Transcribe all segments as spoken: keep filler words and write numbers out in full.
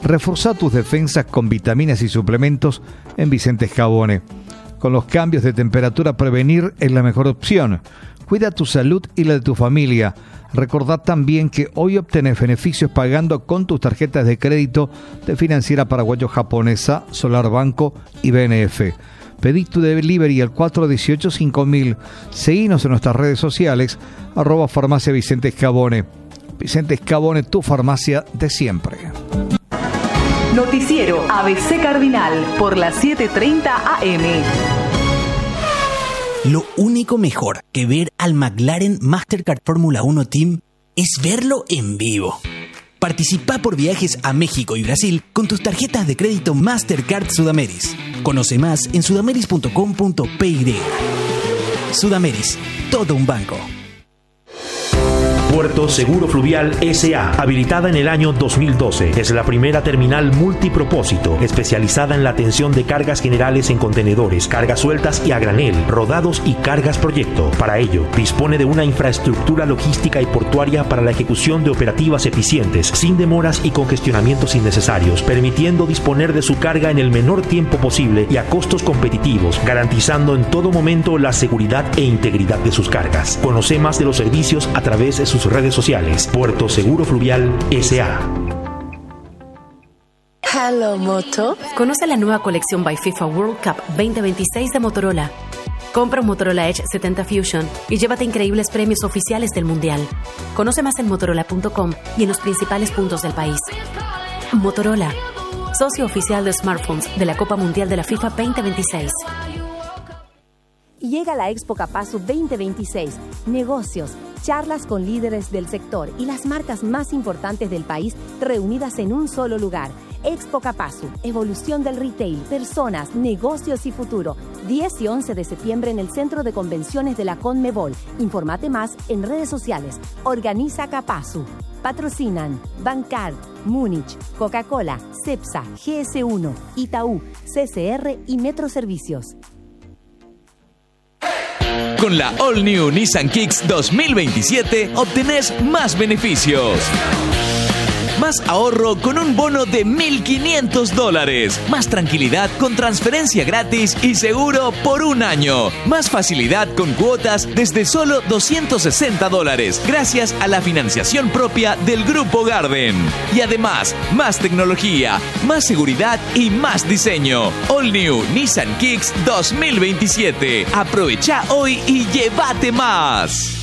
Reforzá tus defensas con vitaminas y suplementos en Vicente Scabone. Con los cambios de temperatura, prevenir es la mejor opción. Cuida tu salud y la de tu familia. Recordad también que hoy obtenés beneficios pagando con tus tarjetas de crédito de Financiera Paraguayo-Japonesa, Solar Banco y B N F. Pedí tu delivery al cuatro uno ocho cinco mil. Seguinos en nuestras redes sociales, arroba farmacia Vicente Scabone. Vicente Scabone, tu farmacia de siempre. Noticiero A B C Cardinal por las siete treinta A M. Lo único mejor que ver al McLaren Mastercard Fórmula uno Team es verlo en vivo. Participa por viajes a México y Brasil con tus tarjetas de crédito Mastercard Sudameris. Conoce más en sudameris punto com punto p y. Sudameris, todo un banco. Puerto Seguro Fluvial S A, habilitada en el año dos mil doce. Es la primera terminal multipropósito, especializada en la atención de cargas generales en contenedores, cargas sueltas y a granel, rodados y cargas proyecto. Para ello, dispone de una infraestructura logística y portuaria para la ejecución de operativas eficientes, sin demoras y congestionamientos innecesarios, permitiendo disponer de su carga en el menor tiempo posible y a costos competitivos, garantizando en todo momento la seguridad e integridad de sus cargas. Conoce más de los servicios a través de sus redes sociales. Puerto Seguro Fluvial S A. Hello, Moto. Conoce la nueva colección by FIFA World Cup veinte veintiséis de Motorola. Compra un Motorola Edge setenta Fusion y llévate increíbles premios oficiales del Mundial. Conoce más en motorola punto com y en los principales puntos del país. Motorola, socio oficial de smartphones de la Copa Mundial de la FIFA veinte veintiséis. Llega la Expo Capasu veinte veintiséis. Negocios, charlas con líderes del sector y las marcas más importantes del país reunidas en un solo lugar. Expo Capasu, evolución del retail, personas, negocios y futuro. diez y once de septiembre en el Centro de Convenciones de la Conmebol. Informate más en redes sociales. Organiza Capasu. Patrocinan Bancard, Múnich, Coca-Cola, Cepsa, G S uno, Itaú, C C R y Metro Servicios. Con la All New Nissan Kicks dos mil veintisiete obtenés más beneficios. Más ahorro con un bono de mil quinientos dólares. Más tranquilidad con transferencia gratis y seguro por un año. Más facilidad con cuotas desde solo doscientos sesenta dólares. Gracias a la financiación propia del Grupo Garden. Y además, más tecnología, más seguridad y más diseño. All New Nissan Kicks dos mil veintisiete. Aprovecha hoy y llévate más.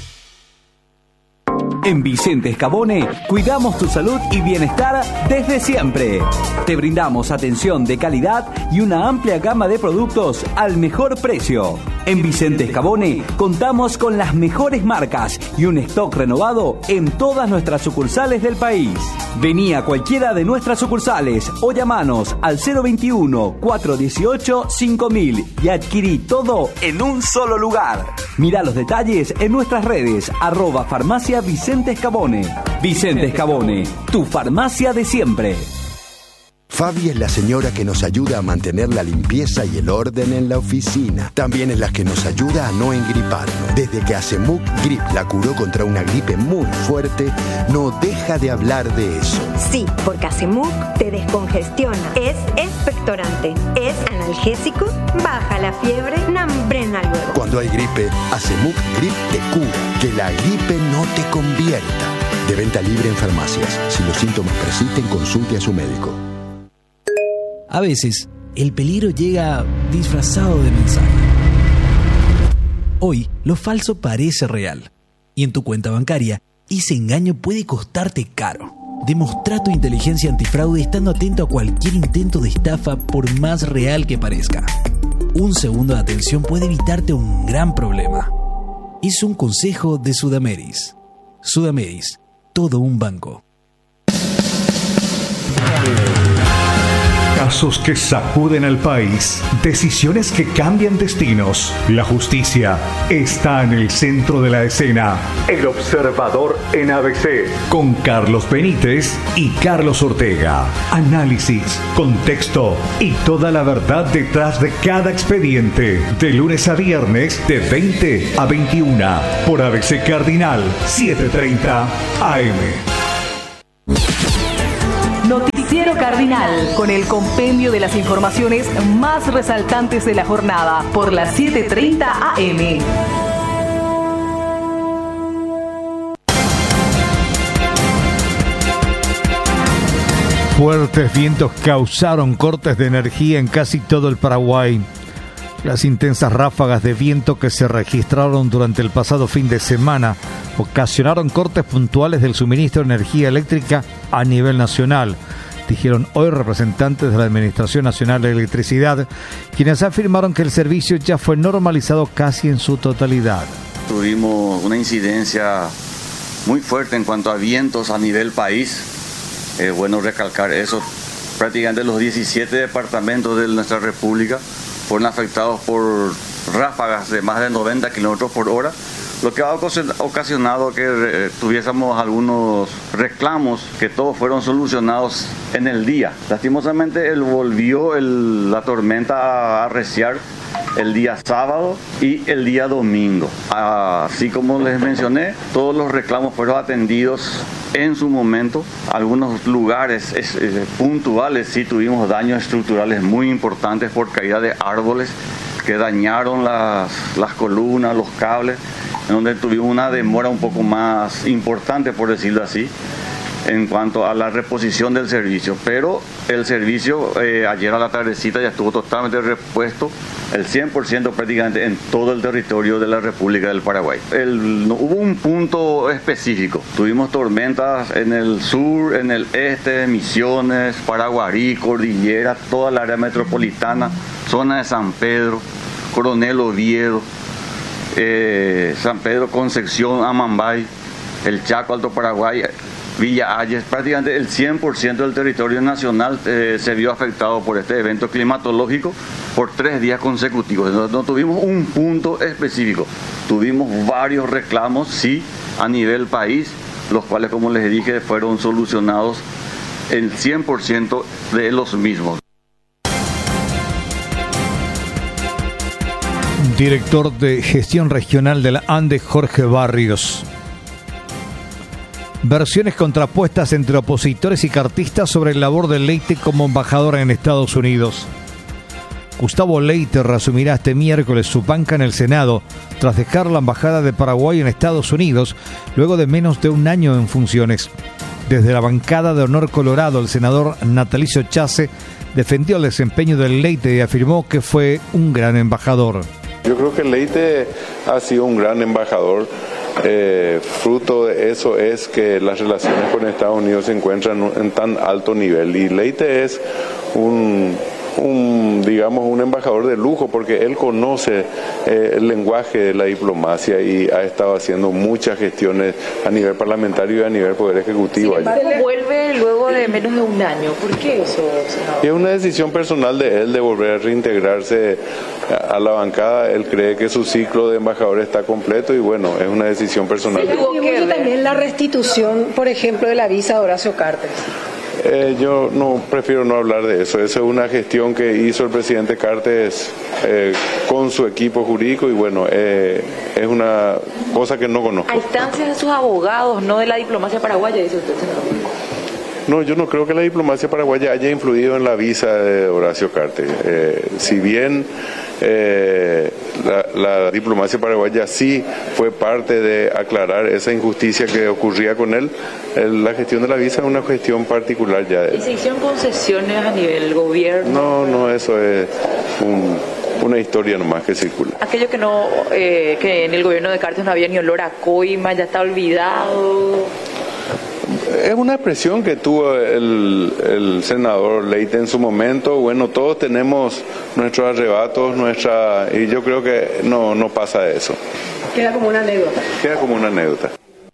En Vicente Scabone cuidamos tu salud y bienestar desde siempre. Te brindamos atención de calidad y una amplia gama de productos al mejor precio. En Vicente Scabone contamos con las mejores marcas y un stock renovado en todas nuestras sucursales del país. Vení a cualquiera de nuestras sucursales o llamanos al cero veintiuno, cuatrocientos dieciocho, cinco mil y adquirí todo en un solo lugar. Mirá los detalles en nuestras redes, arroba farmacia Vicente Scabone. Vicente Scabone, tu farmacia de siempre. Fabi es la señora que nos ayuda a mantener la limpieza y el orden en la oficina. También es la que nos ayuda a no engriparnos. Desde que Acemuk Grip la curó contra una gripe muy fuerte, no deja de hablar de eso. Sí, porque Acemuk te descongestiona, es expectorante, es analgésico, baja la fiebre, nambrena luego. Cuando hay gripe, Acemuk Grip te cura, que la gripe no te convierta. De venta libre en farmacias. Si los síntomas persisten, consulte a su médico. A veces, el peligro llega disfrazado de mensaje. Hoy, lo falso parece real. Y en tu cuenta bancaria, ese engaño puede costarte caro. Demostrá tu inteligencia antifraude estando atento a cualquier intento de estafa, por más real que parezca. Un segundo de atención puede evitarte un gran problema. Es un consejo de Sudameris. Sudameris, todo un banco. Casos que sacuden al país, decisiones que cambian destinos. La justicia está en el centro de la escena. El Observador en A B C, con Carlos Benítez y Carlos Ortega. Análisis, contexto y toda la verdad detrás de cada expediente. De lunes a viernes, de veinte a veintiuna, por A B C Cardinal, setecientos treinta A M. Noticiero Noticiero Cardinal, con el compendio de las informaciones más resaltantes de la jornada, por las siete treinta A M. Fuertes vientos causaron cortes de energía en casi todo el Paraguay. Las intensas ráfagas de viento que se registraron durante el pasado fin de semana ocasionaron cortes puntuales del suministro de energía eléctrica a nivel nacional, dijeron hoy representantes de la Administración Nacional de Electricidad, quienes afirmaron que el servicio ya fue normalizado casi en su totalidad. Tuvimos una incidencia muy fuerte en cuanto a vientos a nivel país. Es bueno recalcar eso. Prácticamente los diecisiete departamentos de nuestra república fueron afectados por ráfagas de más de noventa kilómetros por hora, lo que ha ocasionado que eh, tuviésemos algunos reclamos que todos fueron solucionados en el día. Lastimosamente él volvió el, la tormenta a arreciar el día sábado y el día domingo. Así como les mencioné, todos los reclamos fueron atendidos en su momento. Algunos lugares eh, puntuales sí tuvimos daños estructurales muy importantes por caída de árboles que dañaron las, las columnas, los cables, en donde tuvimos una demora un poco más importante, por decirlo así, en cuanto a la reposición del servicio. Pero el servicio eh, ayer a la tardecita ya estuvo totalmente repuesto, el cien por ciento prácticamente en todo el territorio de la República del Paraguay. El, no, hubo un punto específico. Tuvimos tormentas en el sur, en el este, Misiones, Paraguarí, Cordillera, toda la área metropolitana, zona de San Pedro, Coronel Oviedo, eh, San Pedro, Concepción, Amambay, el Chaco, Alto Paraguay, Villa Ayes. Prácticamente el cien por ciento del territorio nacional eh, se vio afectado por este evento climatológico por tres días consecutivos. No, no tuvimos un punto específico, tuvimos varios reclamos, sí, a nivel país, los cuales, como les dije, fueron solucionados el cien por ciento de los mismos. Director de Gestión Regional de la ANDE, Jorge Barrios. Versiones contrapuestas entre opositores y cartistas sobre el labor de Leite como embajador en Estados Unidos. Gustavo Leite reasumirá este miércoles su banca en el Senado tras dejar la embajada de Paraguay en Estados Unidos luego de menos de un año en funciones. Desde la bancada de Honor Colorado, el senador Natalicio Chase defendió el desempeño del Leite y afirmó que fue un gran embajador. Yo creo que Leite ha sido un gran embajador. Eh, fruto de eso es que las relaciones con Estados Unidos se encuentran en tan alto nivel, y Leite es un, un digamos un embajador de lujo porque él conoce eh, el lenguaje de la diplomacia y ha estado haciendo muchas gestiones a nivel parlamentario y a nivel poder ejecutivo. Sin embargo, vuelve luego de menos de un año. ¿Por qué eso, senador? Es una decisión personal de él de volver a reintegrarse a la bancada. Él cree que su ciclo de embajador está completo y bueno, es una decisión personal. ¿Se tuvo que también la restitución, por ejemplo, de la visa de Horacio Cartes? Eh, yo no prefiero no hablar de eso. Esa es una gestión que hizo el presidente Cartes eh, con su equipo jurídico y bueno, eh, es una cosa que no conozco. A instancias de sus abogados, no de la diplomacia paraguaya, dice usted, senador. No, yo no creo que la diplomacia paraguaya haya influido en la visa de Horacio Cartes. Eh, si bien eh, la, la diplomacia paraguaya sí fue parte de aclarar esa injusticia que ocurría con él, el, la gestión de la visa es una gestión particular ya. ¿Y se hicieron concesiones a nivel gobierno? No, no, eso es un... una historia nomás que circula. Aquello que no, eh, que en el gobierno de Cartes no había ni olor a coima, ya está olvidado. Es una expresión que tuvo el, el senador Leite en su momento. Bueno, todos tenemos nuestros arrebatos, nuestra, y yo creo que no, no pasa eso. Queda como una anécdota. Queda como una anécdota.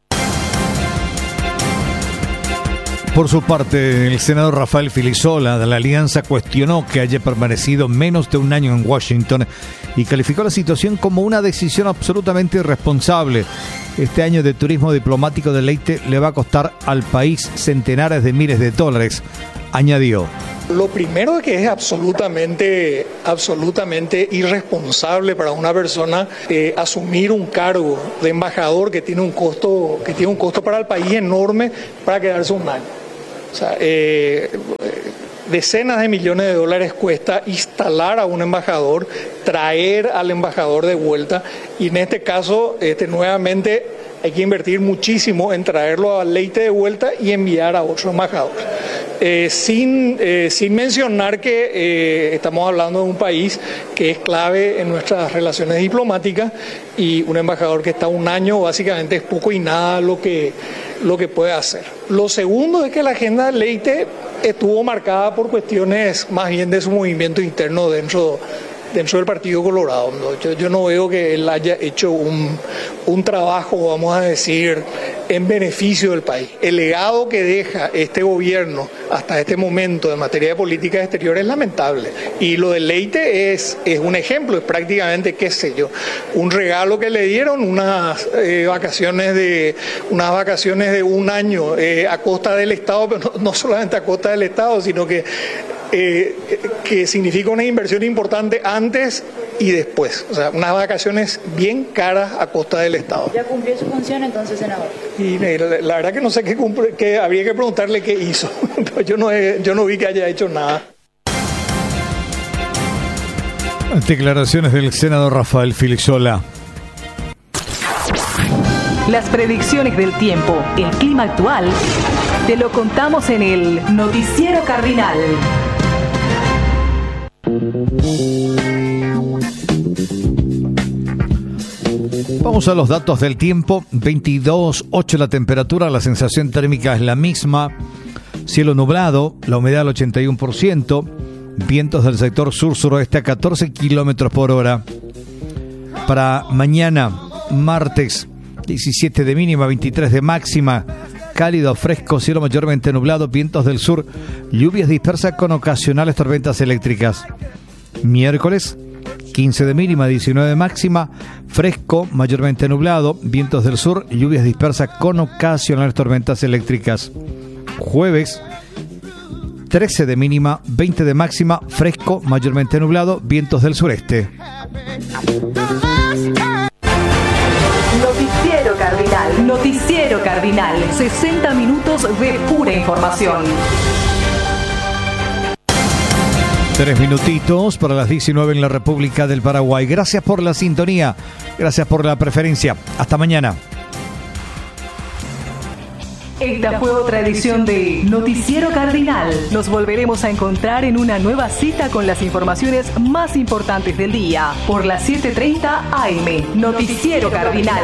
Por su parte, el senador Rafael Filisola de la Alianza cuestionó que haya permanecido menos de un año en Washington y calificó la situación como una decisión absolutamente irresponsable. Este año de turismo diplomático de Leite le va a costar al país centenares de miles de dólares, añadió. Lo primero es que es absolutamente, absolutamente irresponsable para una persona eh, asumir un cargo de embajador que tiene un costo, que tiene un costo para el país enorme para quedarse un año. O sea, eh, decenas de millones de dólares cuesta instalar a un embajador, traer al embajador de vuelta, y en este caso, este, nuevamente, hay que invertir muchísimo en traerlo a Leyte de vuelta y enviar a otro embajador. Eh, sin, eh, sin mencionar que eh, estamos hablando de un país que es clave en nuestras relaciones diplomáticas, y un embajador que está un año básicamente es poco y nada lo que, lo que puede hacer. Lo segundo es que la agenda de Leyte estuvo marcada por cuestiones más bien de su movimiento interno dentro dentro del Partido Colorado. Yo, yo no veo que él haya hecho un, un trabajo, vamos a decir, en beneficio del país. El legado que deja este gobierno hasta este momento en materia de política exterior es lamentable. Y lo de Leyte es, es un ejemplo, es prácticamente, qué sé yo, un regalo que le dieron, unas eh, vacaciones de unas vacaciones de un año eh, a costa del Estado, pero no, no solamente a costa del Estado, sino que Eh, que significa una inversión importante antes y después, o sea, unas vacaciones bien caras a costa del Estado. ¿Ya cumplió su función entonces, senador? Y la, la verdad que no sé qué cumple, que habría que preguntarle qué hizo, pero yo no, he, yo no vi que haya hecho nada. Declaraciones del senador Rafael Filixola. Las predicciones del tiempo, el clima actual, te lo contamos en el Noticiero Cardinal. Vamos a los datos del tiempo. veintidós punto ocho la temperatura, la sensación térmica es la misma. Cielo nublado, la humedad al ochenta y uno por ciento. Vientos del sector sur-suroeste a catorce kilómetros por hora. Para mañana, martes, diecisiete de mínima, veintitrés de máxima. Cálido, fresco, cielo mayormente nublado, vientos del sur, lluvias dispersas con ocasionales tormentas eléctricas. Miércoles, quince de mínima, diecinueve de máxima, fresco, mayormente nublado, vientos del sur, lluvias dispersas con ocasionales tormentas eléctricas. Jueves, trece de mínima, veinte de máxima, fresco, mayormente nublado, vientos del sureste. Noticiero Cardinal. Noticiero Cardinal. sesenta minutos de pura información. Tres minutitos para las diecinueve en la República del Paraguay. Gracias por la sintonía. Gracias por la preferencia. Hasta mañana. Esta fue otra edición de Noticiero Cardinal. Nos volveremos a encontrar en una nueva cita con las informaciones más importantes del día por las siete treinta A M. Noticiero Cardinal.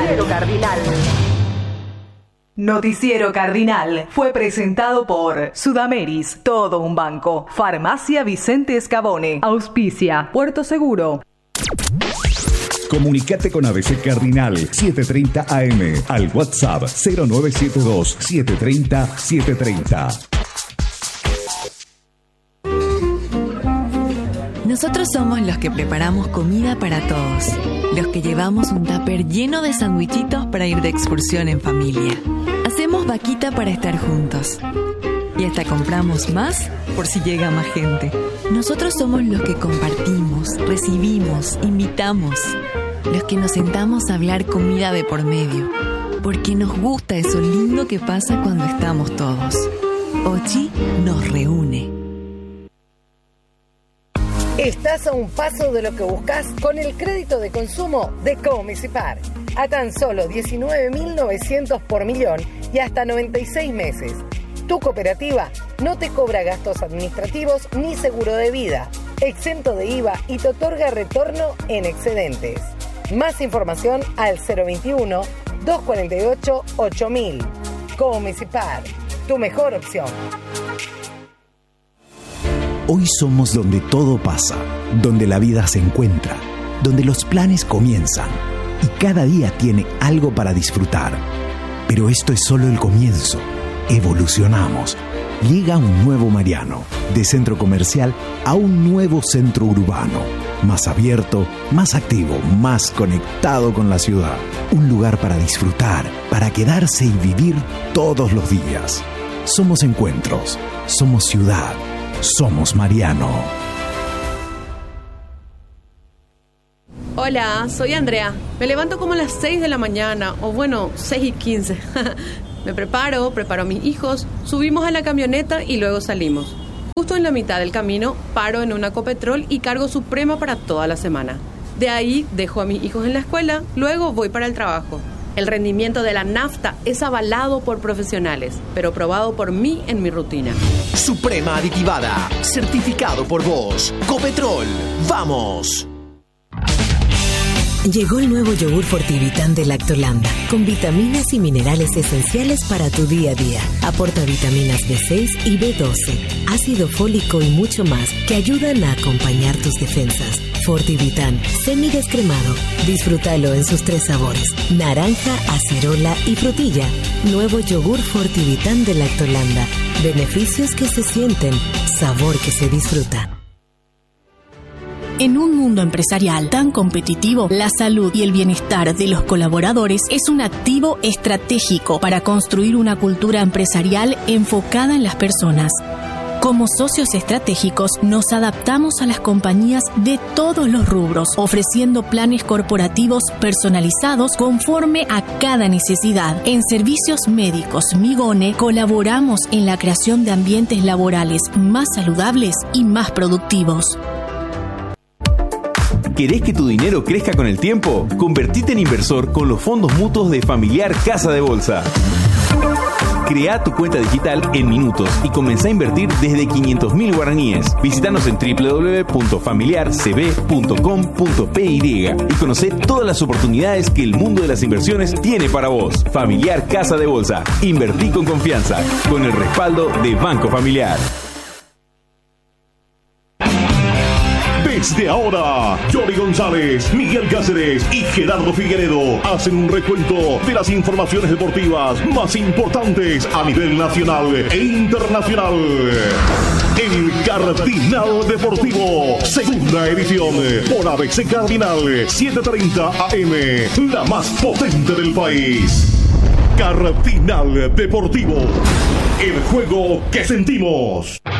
Noticiero Cardinal fue presentado por Sudameris, todo un banco. Farmacia Vicente Escabone. Auspicia Puerto Seguro. Comunicate con A B C Cardinal siete treinta A M al WhatsApp cero nueve siete dos, siete tres cero, siete tres cero. Nosotros somos los que preparamos comida para todos, los que llevamos un tupper lleno de sandwichitos para ir de excursión en familia. Hacemos vaquita para estar juntos. Y hasta compramos más por si llega más gente. Nosotros somos los que compartimos, recibimos, invitamos. Los que nos sentamos a hablar comida de por medio. Porque nos gusta eso lindo que pasa cuando estamos todos. Ochi nos reúne. Estás a un paso de lo que buscas con el crédito de consumo de Comisipar. A tan solo diecinueve mil novecientos por millón y hasta noventa y seis meses. Tu cooperativa no te cobra gastos administrativos ni seguro de vida, exento de I V A y te otorga retorno en excedentes. Más información al cero veintiuno, doscientos cuarenta y ocho, ocho mil. Comisipar, tu mejor opción. Hoy somos donde todo pasa, donde la vida se encuentra, donde los planes comienzan y cada día tiene algo para disfrutar. Pero esto es solo el comienzo. Evolucionamos. Llega un nuevo Mariano, de centro comercial a un nuevo centro urbano. Más abierto, más activo, más conectado con la ciudad. Un lugar para disfrutar, para quedarse y vivir todos los días. Somos encuentros, somos ciudad, somos Mariano. Hola, soy Andrea. Me levanto como a las seis de la mañana, o bueno, seis y quince. Me preparo, preparo a mis hijos, subimos a la camioneta y luego salimos. Justo en la mitad del camino, paro en una Copetrol y cargo Suprema para toda la semana. De ahí dejo a mis hijos en la escuela, luego voy para el trabajo. El rendimiento de la nafta es avalado por profesionales, pero probado por mí en mi rutina. Suprema aditivada, certificado por vos. Copetrol, ¡vamos! Llegó el nuevo yogur Fortivitán de Lactolanda, con vitaminas y minerales esenciales para tu día a día. Aporta vitaminas B seis y B doce, ácido fólico y mucho más que ayudan a acompañar tus defensas. Fortivitán, semidescremado. Disfrútalo en sus tres sabores: naranja, acerola y frutilla. Nuevo yogur Fortivitán de Lactolanda. Beneficios que se sienten, sabor que se disfruta. En un mundo empresarial tan competitivo, la salud y el bienestar de los colaboradores es un activo estratégico para construir una cultura empresarial enfocada en las personas. Como socios estratégicos, nos adaptamos a las compañías de todos los rubros, ofreciendo planes corporativos personalizados conforme a cada necesidad. En Servicios Médicos Migone colaboramos en la creación de ambientes laborales más saludables y más productivos. ¿Querés que tu dinero crezca con el tiempo? Convertite en inversor con los fondos mutuos de Familiar Casa de Bolsa. Crea tu cuenta digital en minutos y comenzá a invertir desde quinientos mil guaraníes. Visítanos en doble u doble u doble u punto familiar c b punto com punto p y y conocé todas las oportunidades que el mundo de las inversiones tiene para vos. Familiar Casa de Bolsa. Invertí con confianza, con el respaldo de Banco Familiar. Desde ahora, Johnny González, Miguel Cáceres y Gerardo Figueredo hacen un recuento de las informaciones deportivas más importantes a nivel nacional e internacional. El Cardinal Deportivo, segunda edición, por A B C Cardinal, siete treinta A M, la más potente del país. Cardinal Deportivo, el juego que sentimos.